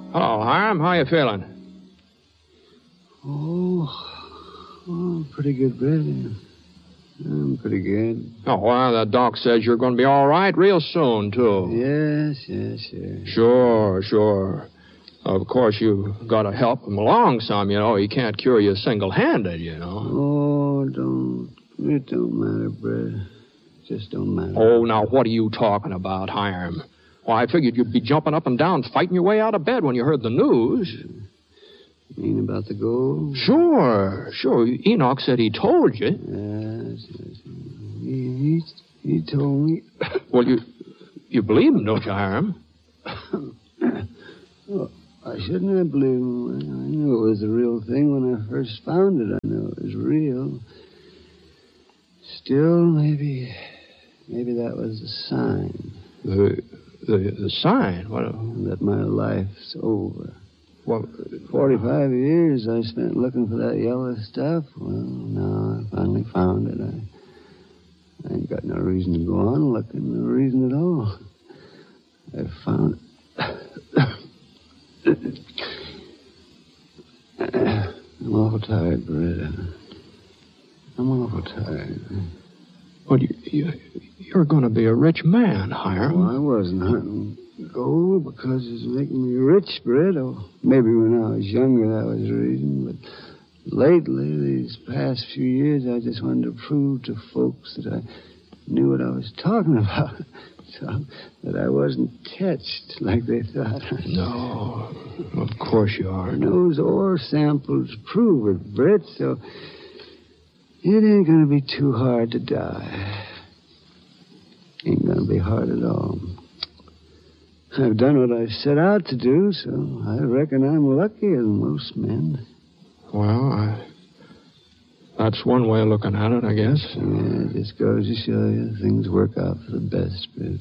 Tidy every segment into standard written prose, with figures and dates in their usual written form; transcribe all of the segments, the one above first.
Hello, Hiram. How you feeling? Oh, pretty good, Brett. I'm pretty good. Oh, well, the doc says you're going to be all right real soon, too. Yes. Sure. Of course, you got to help him along some, you know. He can't cure you single-handed, you know. Oh, it don't matter, Brett. It just don't matter. Oh, now, what are you talking about, Hiram? Well, I figured you'd be jumping up and down, fighting your way out of bed when you heard the news. You mean about the gold? Sure. Enoch said he told you. Yes. He told me. Well, you believe him, don't you, Hiram? Well, I shouldn't have believed him. I knew it was the real thing when I first found it. I knew it was real. Still, maybe that was a sign. The sign? What? That my life's over. Well, 45 years I spent looking for that yellow stuff. Well, now I finally found it. I ain't got no reason to go on looking, no reason at all. I found it. I'm awful tired, Brett. I'm awful tired. Well, you're going to be a rich man, Hiram. Well, I wasn't hunting gold because it's making me rich, Brett. Or maybe when I was younger that was the reason. But lately, these past few years, I just wanted to prove to folks that I knew what I was talking about. So that I wasn't catched like they thought. No, of course you aren't. Those ore samples prove it, Brett, so it ain't going to be too hard to die. Ain't going to be hard at all. I've done what I set out to do, so I reckon I'm luckier than most men. Well, that's one way of looking at it, I guess. Yeah, it just goes to show you things work out for the best, Brett.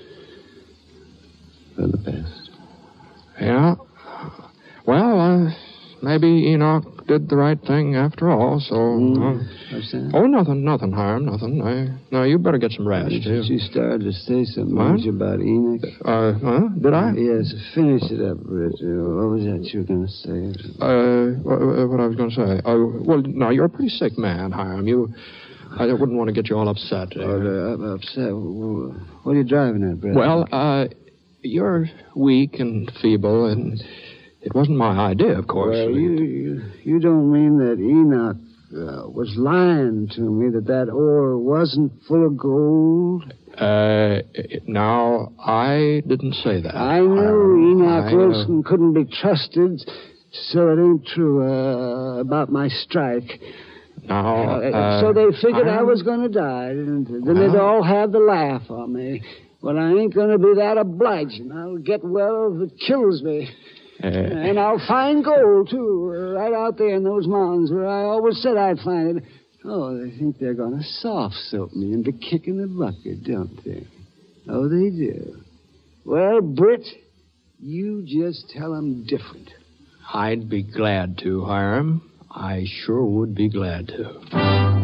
For the best. Yeah. Well, maybe Enoch did the right thing after all, so... What's that? Oh, nothing, Hiram, nothing. Now, you better get some rest, too. She started to say something about Enoch. Did I? Yes, finish it up, Brett. What was that you were going to say? What I was going to say. Well, now, you're a pretty sick man, Hiram. I wouldn't want to get you all upset. Upset? What are you driving at, Brett? Well, you're weak and feeble, and it wasn't my idea, of course. Well, you don't mean that Enoch was lying to me, that ore wasn't full of gold? Now, I didn't say that. I knew Enoch Wilson couldn't be trusted, so it ain't true about my strike. Now, so they figured I was going to die, didn't they? Then they'd all have the laugh on me. Well, I ain't going to be that obliging. I'll get well if it kills me. And I'll find gold, too, right out there in those mountains where I always said I'd find it. Oh, they think they're going to soft-soap me into kicking the bucket, don't they? Oh, they do. Well, Britt, you just tell them different. I'd be glad to, Hiram. I sure would be glad to.